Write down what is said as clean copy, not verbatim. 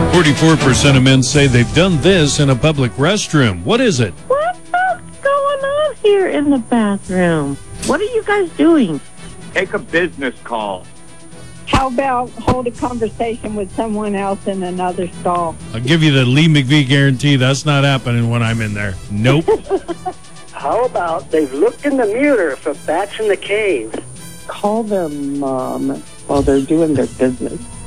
44% of men say they've done this in a public restroom. What is it? What's going on here in the bathroom? What are you guys doing? Take a business call. How about hold a conversation with someone else in another stall? I'll give you the Lee McVie guarantee. That's not happening when I'm in there. Nope. How about they've looked in the mirror for bats in the cave? Call their mom while they're doing their business.